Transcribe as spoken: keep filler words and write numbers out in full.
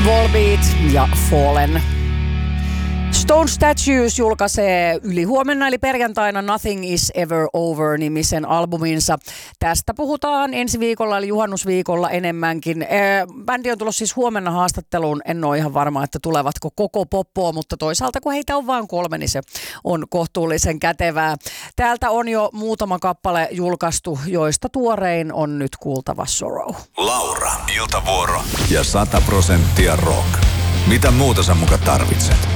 Volbeat ja Fallen. Stone Statues julkaisee ylihuomenna eli perjantaina Nothing is Ever Over-nimisen albuminsa. Tästä puhutaan ensi viikolla eli juhannusviikolla enemmänkin. Bändi on tulossa siis huomenna haastatteluun. En ole ihan varma, että tulevatko koko poppoa, mutta toisaalta kun heitä on vain kolme, niin se on kohtuullisen kätevää. Täältä on jo muutama kappale julkaistu, joista tuorein on nyt kuultava Sorrow. Laura, iltavuoro ja sata prosenttia rock. Mitä muuta sä muka tarvitset?